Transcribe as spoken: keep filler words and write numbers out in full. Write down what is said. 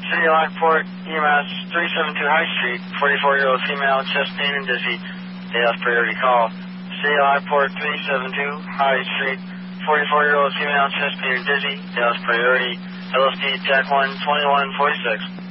City Lockport, E M S three seven two High Street, forty-four-year-old female, chest pain and dizzy. They have priority call. City Lockport three seven two High Street, forty-four-year-old female, chest pain and dizzy. They have priority. L S D Tech one twenty-one forty-six.